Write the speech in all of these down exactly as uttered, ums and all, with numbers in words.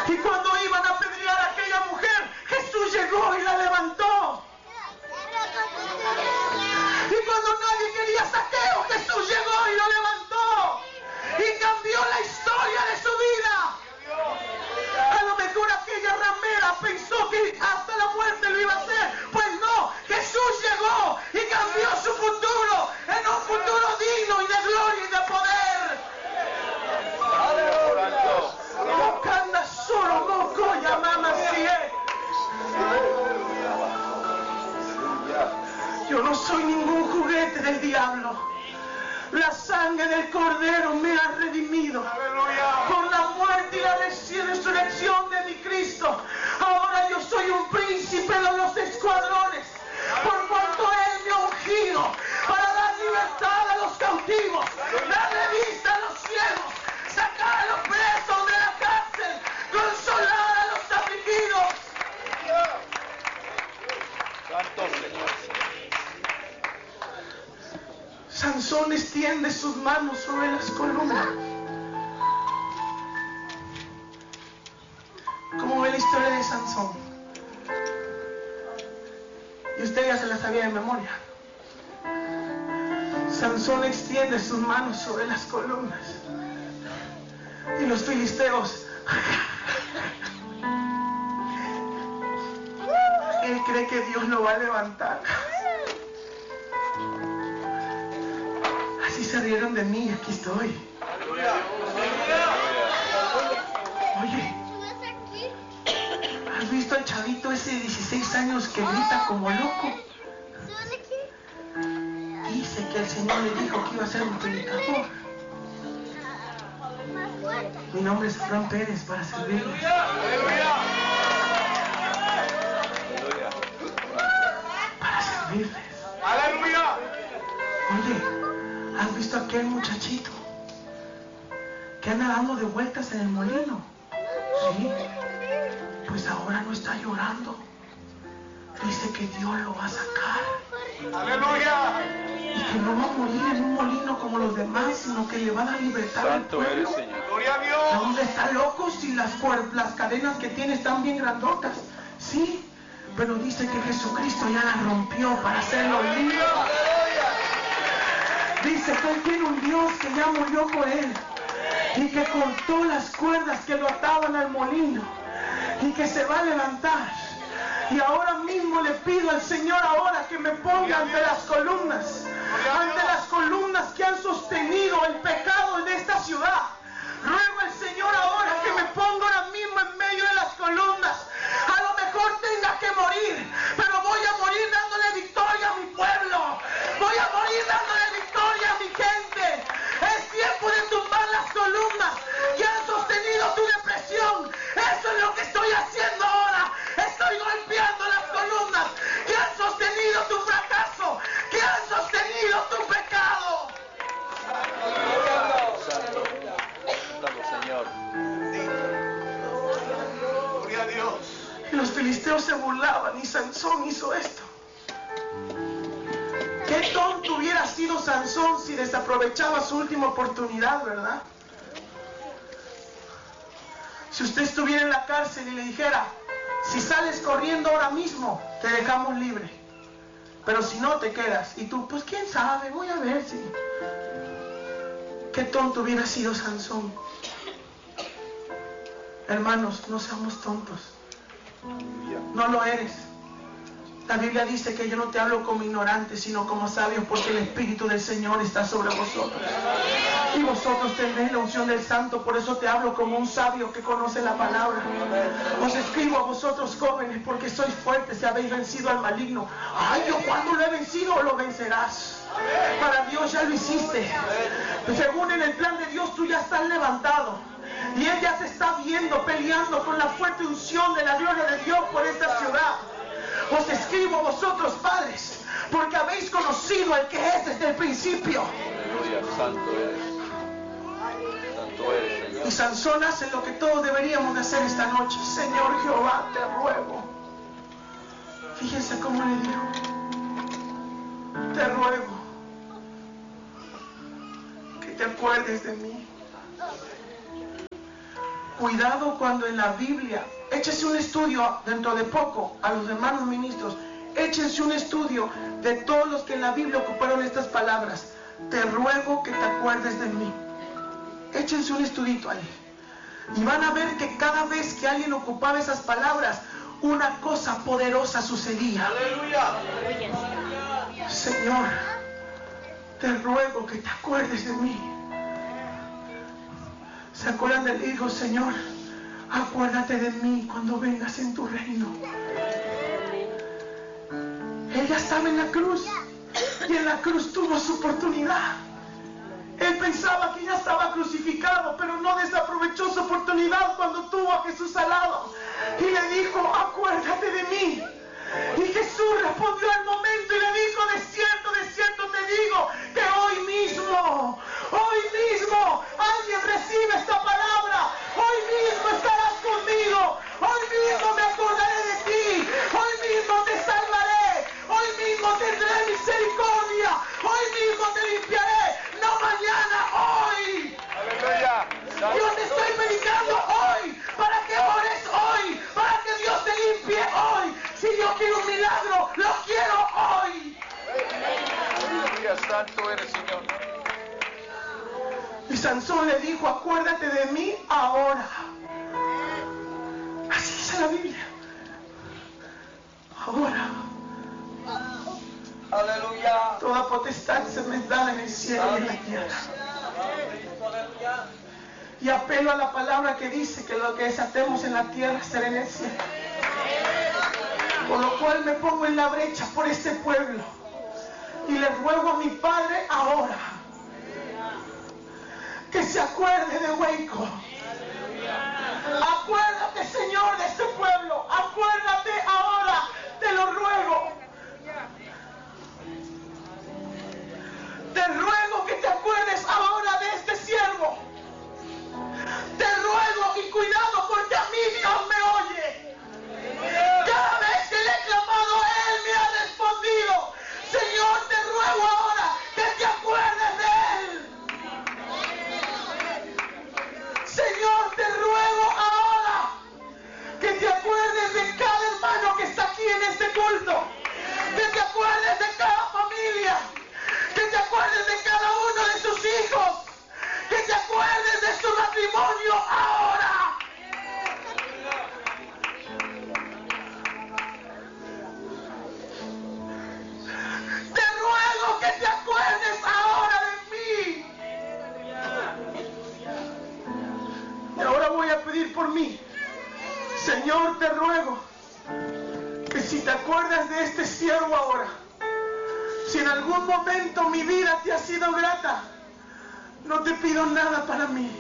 Y cuando iban a apedrear a aquella mujer, Jesús llegó y la levantó. Y cuando nadie quería Saqueo, Jesús llegó y lo levantó. Y cambió la historia de su vida. A lo mejor aquella ramera pensó que hasta la muerte lo iba a hacer. Pues no, Jesús llegó y cambió su futuro en un futuro digno y de gloria y de poder. No canta solo moco, llamama así es. Yo no soy ningún juguete del diablo. La sangre del Cordero me ha redimido. Por la muerte y la resurrección de mi Cristo. Ahora yo soy un príncipe de los escuadrones. Por cuanto Él me ha ungido para dar libertad a los cautivos, darle vista a los ciegos, sacar a los presos de la cárcel, consolar a los afligidos. Santo Señor. Sansón extiende sus manos sobre las columnas. ¿Cómo ve la historia de Sansón? Y usted ya se la sabía de memoria. Sansón extiende sus manos sobre las columnas. Y los filisteos, él cree que Dios lo va a levantar. Así se rieron de mí, aquí estoy. Oye, ¿has visto al chavito ese de dieciséis años que grita como loco? Dice que el Señor le dijo que iba a ser un predicador. Mi nombre es Fran Pérez, para servirles. Para servirles. ¡Aleluya! Oye, ¿has visto a aquel muchachito que anda dando de vueltas en el molino? Sí, pues ahora no está llorando. Dice que Dios lo va a sacar. ¡Aleluya! Y que no va a morir en un molino como los demás, sino que le va a dar libertad al Santo eres, pueblo. Señor. ¡Gloria a Dios! Aún está loco si las, las cadenas que tiene están bien grandotas. Sí, pero dice que Jesucristo ya las rompió para hacerlo libre. Dice que Él tiene un Dios que ya murió por Él y que cortó las cuerdas que lo ataban al molino y que se va a levantar. Y ahora mismo le pido al Señor ahora que me ponga ante las columnas, ante las columnas que han sostenido el pecado de esta ciudad. Ruego al Señor ahora que me ponga ahora mismo en medio de las columnas. A lo mejor tenga que morir, pero voy a morir dándole victoria a mi pueblo. Voy a morir dándole victoria a mi gente. Es tiempo de tumbar las columnas que han sostenido tu depresión. Eso es lo que estoy haciendo ahora. Estoy golpeando las columnas que han sostenido tu fracaso, que han sostenido tu pecado. Santo, Santo Señor. Gloria a Dios. Y los filisteos se burlaban y Sansón hizo esto. Qué tonto hubiera sido Sansón si desaprovechaba su última oportunidad, ¿verdad? Si usted estuviera en la cárcel y le dijera, si sales corriendo ahora mismo, te dejamos libre. Pero si no, te quedas. Y tú, pues quién sabe, voy a ver si... Qué tonto hubiera sido Sansón. Hermanos, no seamos tontos. No lo eres. La Biblia dice que yo no te hablo como ignorante, sino como sabio, porque el Espíritu del Señor está sobre vosotros. Y vosotros tendréis la unción del Santo, por eso te hablo como un sabio que conoce la palabra. Os escribo a vosotros jóvenes, porque sois fuertes y habéis vencido al maligno. Ay, yo cuando lo he vencido, lo vencerás. Para Dios ya lo hiciste. Según en el plan de Dios, tú ya estás levantado. Y Él ya te está viendo, peleando con la fuerte unción de la gloria de Dios por esta ciudad. Os escribo a vosotros, padres, porque habéis conocido al que es desde el principio. Aleluya, santo eres. Santo eres, Señor. Y Sansón hace lo que todos deberíamos de hacer esta noche. Señor Jehová, te ruego. Fíjense cómo le dijo. Te ruego que te acuerdes de mí. Cuidado cuando en la Biblia, échese un estudio dentro de poco a los hermanos ministros, échense un estudio de todos los que en la Biblia ocuparon estas palabras. Te ruego que te acuerdes de mí. Échense un estudito ahí. Y van a ver que cada vez que alguien ocupaba esas palabras, una cosa poderosa sucedía. Aleluya. Señor, te ruego que te acuerdes de mí. ¿Se acuerdan del hijo? Señor, acuérdate de mí cuando vengas en tu reino. Él ya estaba en la cruz y en la cruz tuvo su oportunidad. Él pensaba que ya estaba crucificado, pero no desaprovechó su oportunidad cuando tuvo a Jesús al lado y le dijo, acuérdate de mí. Y Jesús respondió al momento y le dijo, de cierto, de cierto te digo que hoy mismo, hoy mismo alguien recibe esta palabra, hoy mismo estarás conmigo, hoy mismo me acordaré de ti, hoy mismo te salvaré, hoy mismo tendré misericordia, hoy mismo te limpiaré, no mañana, hoy. Aleluya. Yo te estoy predicando hoy, para que ores hoy, para que Dios te limpie hoy. Si yo quiero un milagro, lo quiero hoy. Aleluya, santo eres, Señor. Y Sansón le dijo, acuérdate de mí ahora. Así dice la Biblia. Ahora. Aleluya. Toda potestad se me da en el cielo y en la tierra. Y apelo a la palabra que dice que lo que desatemos en la tierra será en el cielo. Por lo cual me pongo en la brecha por este pueblo. Y le ruego a mi Padre ahora que se acuerde de Waco. Acuérdate, Señor, de este pueblo. Acuérdate ahora, te lo ruego. Te ruego que te acuerdes ahora de este siervo. Te ruego y cuidado porque a mí Dios me oye. Cada vez que le he clamado, Él me ha respondido. Señor, te ruego ahora que te acuerdes de Él. Señor, te ruego ahora que te acuerdes de cada hermano que está aquí en este culto. Que te acuerdes de cada familia. Que te acuerdes de cada uno de sus hijos. Que te acuerdes de su matrimonio ahora. Te ruego que te acuerdes ahora de mí. Y ahora voy a pedir por mí. Señor, te ruego que si te acuerdas de este siervo ahora, si en algún momento mi vida te ha sido grata, no te pido nada para mí.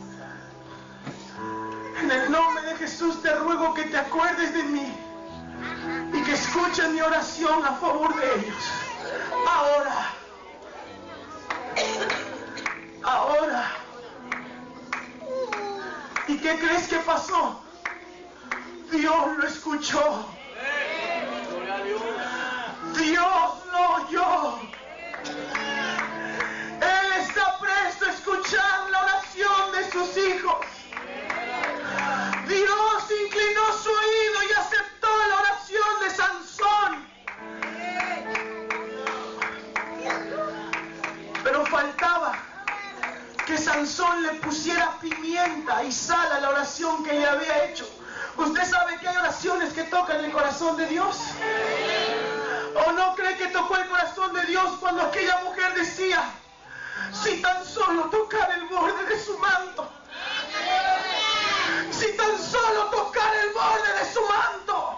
En el nombre de Jesús te ruego que te acuerdes de mí y que escuches mi oración a favor de ellos. Ahora. Ahora. ¿Y qué crees que pasó? Dios lo escuchó. Dios lo oyó. Él está presto a escuchar la oración de sus hijos. Dios inclinó su oído y aceptó la oración de Sansón. Pero faltaba que Sansón le pusiera pimienta y sal a la oración que le había hecho. ¿Usted sabe que hay oraciones que tocan el corazón de Dios? ¿O no cree que tocó el corazón de Dios cuando aquella mujer decía, si tan solo tocara el borde de su manto? Si tan solo tocara el borde de su manto.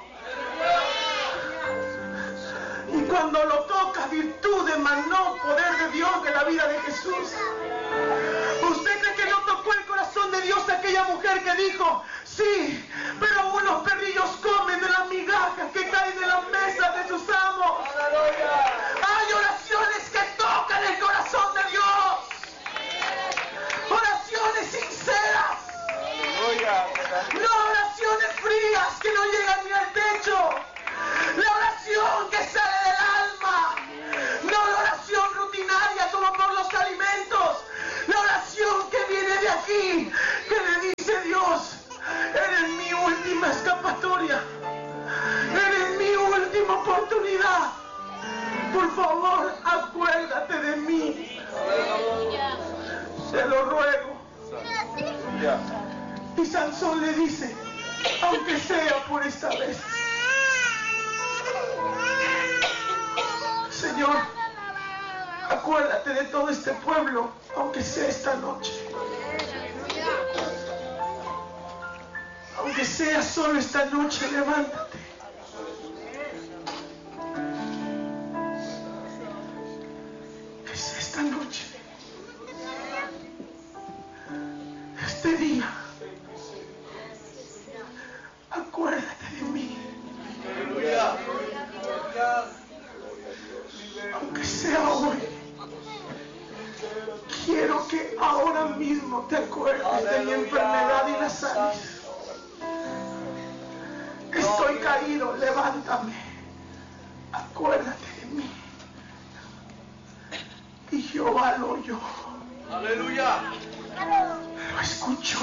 Y cuando lo toca, virtud emanó, poder de Dios de la vida de Jesús. ¿Usted cree que no tocó el corazón de Dios aquella mujer que dijo, sí, pero unos perrillos comen de las migajas que caen de las mesas de sus amos? Hay oraciones que tocan el corazón de Dios. Oraciones sinceras. No oraciones frías que no llegan ni al techo. La oración que sale del alma. No la oración rutinaria como por los alimentos. La oración que viene de aquí, que le dice Dios, Por favor, acuérdate de mí. Te lo ruego. Y Sansón le dice, aunque sea por esta vez. Señor, acuérdate de todo este pueblo, aunque sea esta noche. Aunque sea solo esta noche, levántate. Que sea esta noche. Este día. Acuérdate de mí. Aunque sea hoy. Quiero que ahora mismo te acuerdes de mi enfermedad y la sanes. Estoy caído, levántame. Acuérdate de mí. Y Jehová lo oyó. Aleluya. Lo escuchó.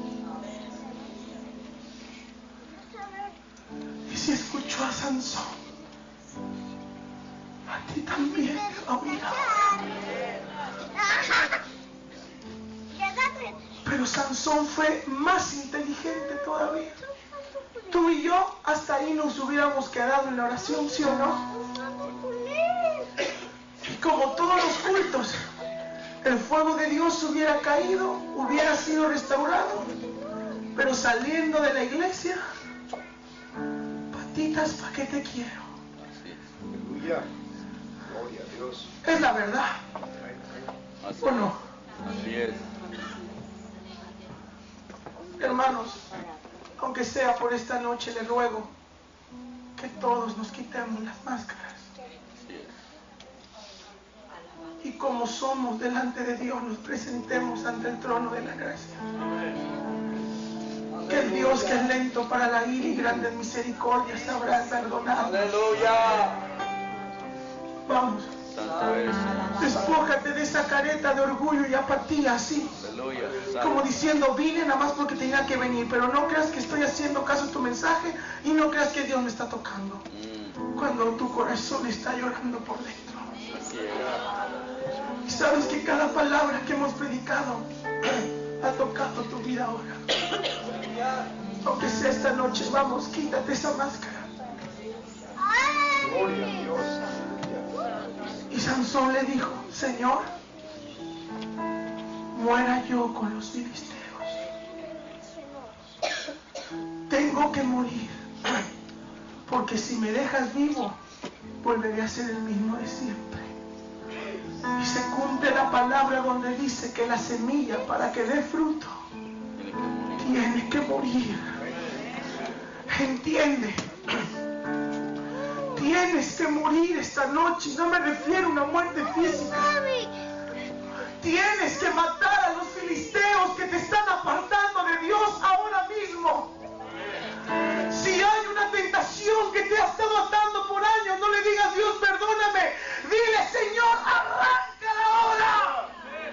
Y si escuchó a Sansón, a ti también te va a oír. Pero Sansón fue más inteligente todavía. Tú y yo hasta ahí nos hubiéramos quedado en la oración, ¿sí o no? Y como todos los cultos, el fuego de Dios hubiera caído, hubiera sido restaurado. Pero saliendo de la iglesia, patitas, ¿para qué te quiero? Aleluya. Gloria a Dios. Es la verdad. ¿O no? Así es. Hermanos, aunque sea por esta noche, le ruego que todos nos quitemos las máscaras. Y como somos delante de Dios, nos presentemos ante el trono de la gracia. Que el Dios que es lento para la ira y grande en misericordia sabrá perdonar. Aleluya. Vamos. Santo eres. Despójate de esa careta de orgullo y apatía, así. Aleluya. Como diciendo, vine nada más porque tenía que venir, pero no creas que estoy haciendo caso a tu mensaje y no creas que Dios me está tocando. Mm. Cuando tu corazón está llorando por dentro. Así es. Y sabes que cada palabra que hemos predicado ha tocado tu vida ahora. Aunque sea esta noche, vamos, quítate esa máscara. Gloria a Dios. Y Sansón le dijo, Señor, muera yo con los filisteos. Tengo que morir, porque si me dejas vivo, volveré a ser el mismo de siempre. Y se cumple la palabra donde dice que la semilla, para que dé fruto, tiene que morir. ¿Entiende? Tienes que morir esta noche. No me refiero a una muerte física. Tienes que matar a los filisteos que te están apartando de Dios ahora mismo. Si hay una tentación que te ha estado atando por años, no le digas, Dios, perdóname. Dile, Señor, arráncala ahora.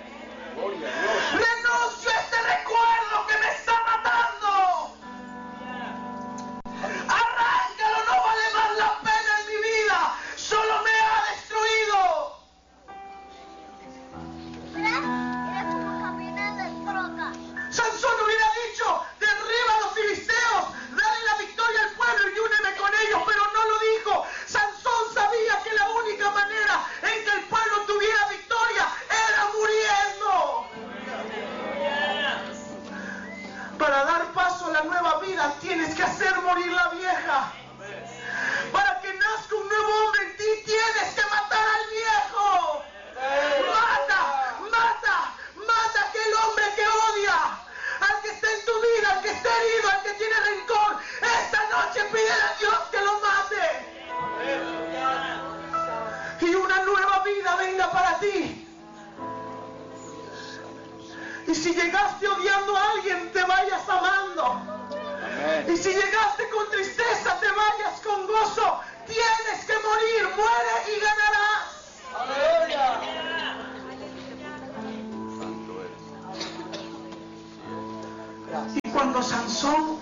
Renuncio a este recuerdo que me está matando. Arráncalo, no vale más la pena en mi vida. Solo me ha destruido. Sansón hubiera dicho, derriba a los filisteos, dale la victoria al pueblo y úneme con ellos, pero no lo dijo. Sansón sabía que la única manera en que el pueblo tuviera victoria era muriendo. Para dar paso a la nueva vida tienes que hacer morir la vieja. Para que nazca un nuevo hombre en ti tienes que matar al viejo. Mata, mata, mata a aquel hombre que odia, al que está en tu vida, al que está herido, al que tiene rencor. Esta noche pídele a Dios que lo mate. Y una nueva vida venga para ti. Y si llegaste odiando a alguien, te vayas amando. Amén. Y si llegaste con tristeza, te vayas con gozo. Tienes que morir, muere y ganarás. Aleluya. Y cuando Sansón